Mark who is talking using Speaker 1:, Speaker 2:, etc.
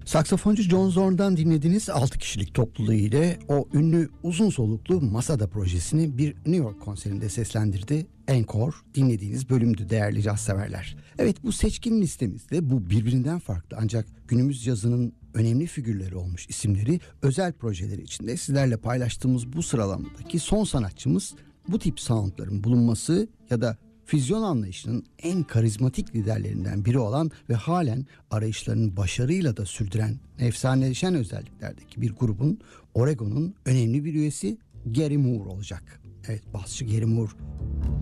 Speaker 1: Saksafoncu John Zorn'dan dinlediğiniz 6 kişilik topluluğu ile o ünlü uzun soluklu Masada projesini bir New York konserinde seslendirdi. Encore dinlediğiniz bölümdü değerli caz severler. Evet, bu seçkin listemizde bu birbirinden farklı ancak günümüz cazının önemli figürleri olmuş isimleri özel projeleri içinde sizlerle paylaştığımız bu sıralamadaki son sanatçımız bu tip soundların bulunması ya da füzyon anlayışının en karizmatik liderlerinden biri olan ve halen arayışlarını başarıyla da sürdüren efsaneleşen özelliklerdeki bir grubun Oregon'un önemli bir üyesi Gary Moore olacak. Evet, basçı Gary Moore